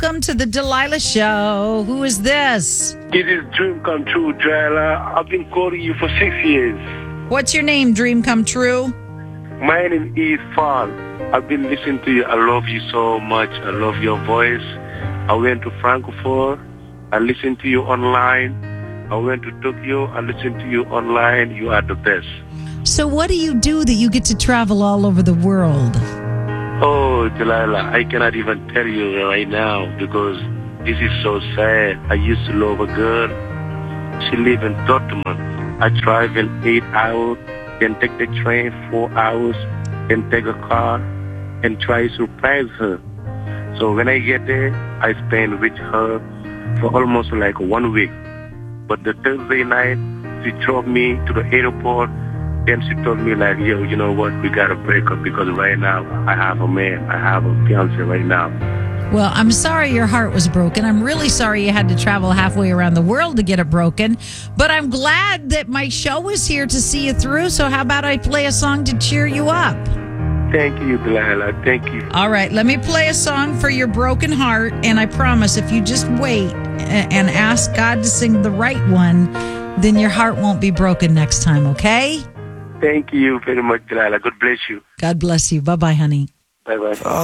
welcome to the Delilah Show. Who is this? It is dream come true, Delilah. I've been calling you for 6 years. What's your name, Dream Come True? My name is Fall. I've been listening to you. I love you so much. I love your voice. I went to Frankfurt. I listened to you online. I went to Tokyo. I listened to you online. You are the best. So what do you do that you get to travel all over the world? Oh, Delilah, I cannot even tell you right now because this is so sad. I used to love a girl. She lives in Dortmund. I travel 8 hours, then take the train 4 hours, then take a car and try to surprise her. So when I get there, I spend with her for almost like 1 week. But the Thursday night, she drove me to the airport. Then she told me like, yo, you know what? We got to break up because right now I have a man. I have a fiance right now. Well, I'm sorry your heart was broken. I'm really sorry you had to travel halfway around the world to get it broken. But I'm glad that my show is here to see you through. So how about I play a song to cheer you up? Thank you, Delilah. Thank you. All right, let me play a song for your broken heart. And I promise if you just wait and ask God to sing the right one, then your heart won't be broken next time, okay? Thank you very much, Delilah. God bless you. God bless you. Bye-bye, honey. Bye-bye.